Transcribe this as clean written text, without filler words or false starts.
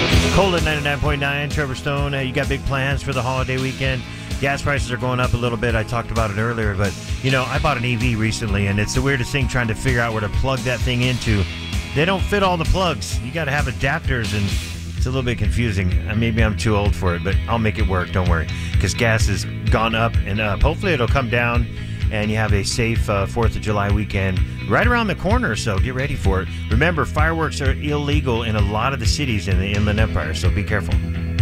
Cold at 99.9, Trevor Stone. You got big plans for the holiday weekend. Gas prices are going up a little bit. I talked about it earlier, but, I bought an EV recently, and it's the weirdest thing trying to figure out where to plug that thing into. They don't fit all the plugs. You got to have adapters, and it's a little bit confusing. Maybe I'm too old for it, but I'll make it work. Don't worry, because gas has gone up and up. Hopefully it'll come down, and you have a safe 4th of July weekend right around the corner, so get ready for it. Remember, fireworks are illegal in a lot of the cities in the Inland Empire, so be careful.